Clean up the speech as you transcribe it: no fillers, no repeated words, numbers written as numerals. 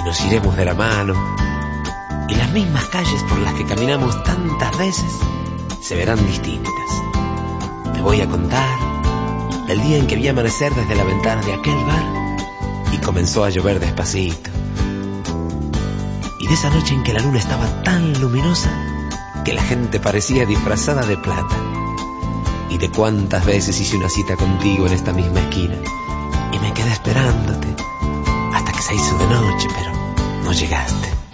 nos iremos de la mano, y las mismas calles por las que caminamos tantas veces se verán distintas. Te voy a contar el día en que vi amanecer desde la ventana de aquel bar y comenzó a llover despacito. Y de esa noche en que la luna estaba tan luminosa que la gente parecía disfrazada de plata. Y de cuántas veces hice una cita contigo en esta misma esquina y me quedé esperándote hasta que se hizo de noche, pero no llegaste.